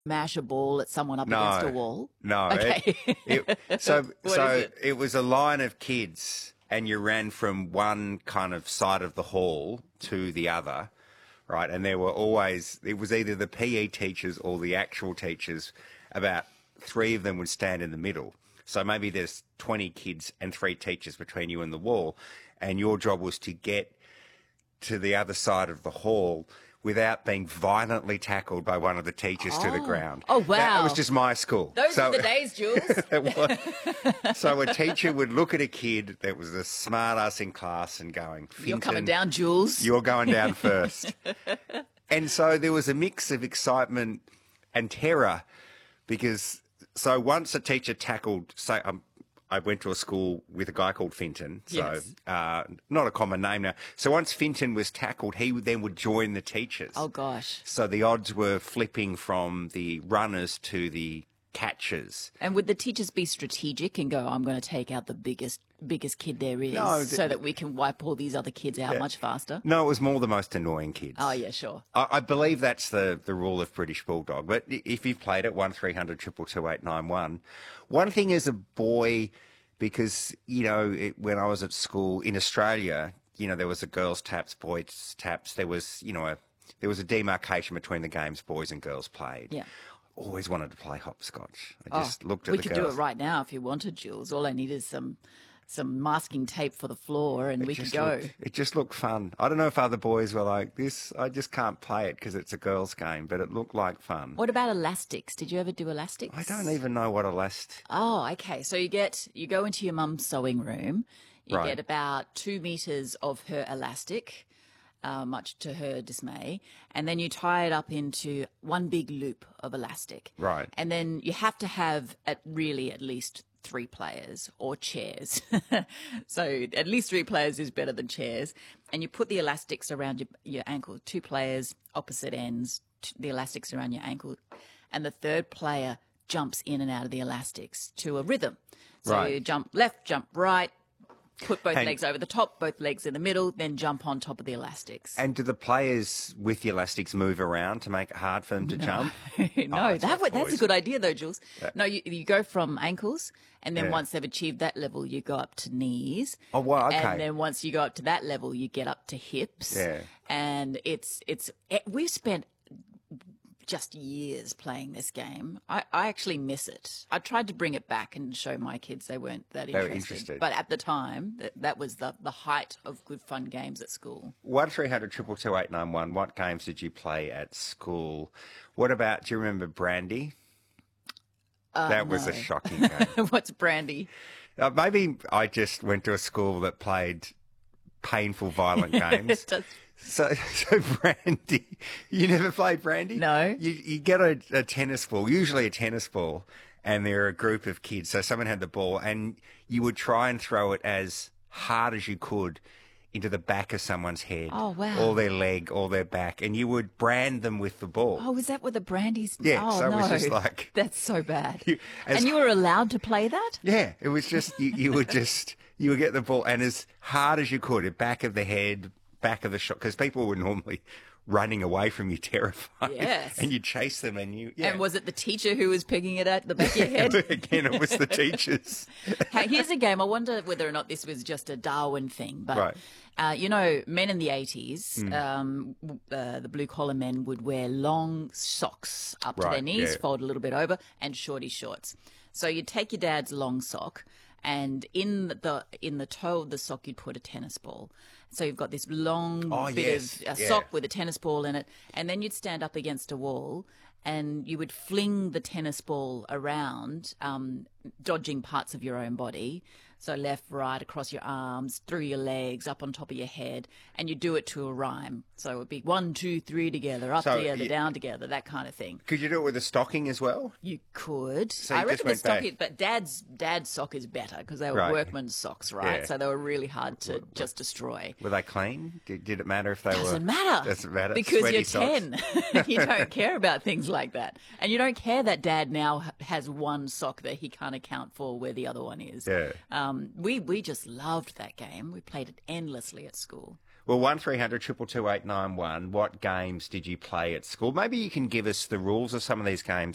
mash a ball at someone up against a No, wall? no. Okay. What is it? It was a line of kids, and you ran from one kind of side of the hall to the other, right? And there were always, it was either the PE teachers or the actual teachers. About three of them would stand in the middle. So maybe there's 20 kids and three teachers between you and the wall, and your job was to get to the other side of the hall without being violently tackled by one of the teachers to the ground. Oh, wow. That was just my school. Those were the days, Jules. It was. So a teacher would look at a kid that was a smart ass in class and going, You're coming "Finton, down, Jules. you're going down first." And so there was a mix of excitement and terror because, so once a teacher tackled, say, I went to a school with a guy called Finton, so Yes. not a common name now. So once Finton was tackled, he then would join the teachers. Oh, gosh. So the odds were flipping from the runners to the catchers. And would the teachers be strategic and go, I'm going to take out the biggest kid there is No, so that we can wipe all these other kids out much faster? No, it was more the most annoying kids. Oh, yeah, sure. I believe that's the rule of British Bulldog. But if you've played it, 1300 222 891. One thing as a boy, because, you know, when I was at school in Australia, you know, there was a girls' taps, boys' taps. There was, you know, there was a demarcation between the games boys and girls played. Yeah. Always wanted to play hopscotch. I just looked at We the could girls. do it right now if you wanted, Jules. All I need is some masking tape for the floor and we could go. It just looked fun. I don't know if other boys were like this. I just can't play it because it's a girls' game, but it looked like fun. What about elastics? Did you ever do elastics? I don't even know what Oh, okay. So you go into your mum's sewing room. You Right. get about 2 meters of her elastic, much to her dismay, and then you tie it up into one big loop of elastic. Right. And then you have to have at least 3 players or chairs. So at least 3 players is better than chairs. And you put the elastics around your ankle, 2 players, opposite ends, the elastics around your ankle, and the third player jumps in and out of the elastics to a rhythm. So Right. you jump left, jump right, put both And- legs over the top, both legs in the middle, then jump on top of the elastics. And do the players with the elastics move around to make it hard for them to jump? No, that's what that's a boys- good idea though, Jules. No, you go from ankles, and then Yeah. once they've achieved that level, you go up to knees. Oh, wow, okay. And then once you go up to that level, you get up to hips. Yeah. And we've spent just years playing this game. I actually miss it. I tried to bring it back and show my kids they weren't that were interested. interested. But at the time, that was the height of good fun games at school. 1300 222 891. What games did you play at school? What about, do you remember Brandy? That was a no. shocking game. What's brandy? Maybe I just went to a school that played painful, violent games. Just- So Brandy, you never played Brandy? No. You get a tennis ball, usually a tennis ball, and there are a group of kids. So someone had the ball, and you would try and throw it as hard as you could into the back of someone's head. Oh, wow. Or their leg, or their back, and you would brand them with the ball. Oh, is that what the brandies? Yeah, Oh, so it no. was just like- That's so bad. as- And you were allowed to play that? Yeah, it was just you would get the ball, and as hard as you could, at back of the head, back of the shot, because people were normally running away from you terrified. Yes. And you chase them, and you. Yeah. And was it the teacher who was picking it at the back of your head? Again, it was the teachers. Hey, here's a game. I wonder whether or not this was just a Darwin thing, but Right. you know, men in the 80s, the blue collar men would wear long socks up to their Right, knees, yeah. fold a little bit over, and shorty shorts. So you'd take your dad's long sock, and in the toe of the sock you'd put a tennis ball. So you've got this long bit yes, of a yeah. sock with a tennis ball in it, and then you'd stand up against a wall and you would fling the tennis ball around, dodging parts of your own body. So left, right, across your arms, through your legs, up on top of your head, and you do it to a rhyme. So it would be 1, 2, 3 together, up So together, down together, that kind of thing. Could you do it with a stocking as well? You could. So I you just reckon the went back. stock, but Dad's sock is better because they were Right. workman's socks, right? Yeah. So they were really hard to just destroy. Were they clean? Did it matter if they were? Doesn't matter. Doesn't matter. Because Sweaty you're socks. 10. You don't care about things like that. And you don't care that Dad now has one sock that he can't account for where the other one is. Yeah. We just loved that game. We played it endlessly at school. Well, 1300 222 891. What games did you play at school? Maybe you can give us the rules of some of these games